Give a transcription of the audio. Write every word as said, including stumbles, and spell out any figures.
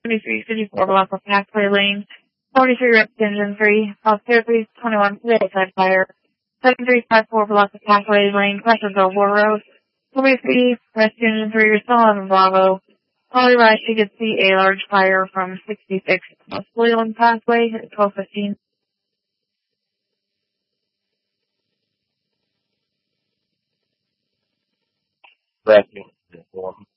twenty-three fifty-four Blanco Pathway Lane, forty-three Rex Engine three, Officer three twenty-one Side Fire, seven three five four Blanco Pathway Lane, Crescendo War Road, twenty-three Rex Engine three, you're still on Bravo. Only right, you can see a large fire from sixty-six West Leland Pathway at twelve fifteen. Rescue.